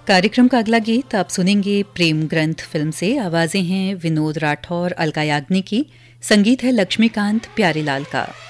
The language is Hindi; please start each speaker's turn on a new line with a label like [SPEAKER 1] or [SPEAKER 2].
[SPEAKER 1] कार्यक्रम का अगला गीत आप सुनेंगे प्रेम ग्रंथ फिल्म से। आवाजें हैं विनोद राठौर, अलका याग्निकी, संगीत है लक्ष्मीकांत प्यारेलाल का।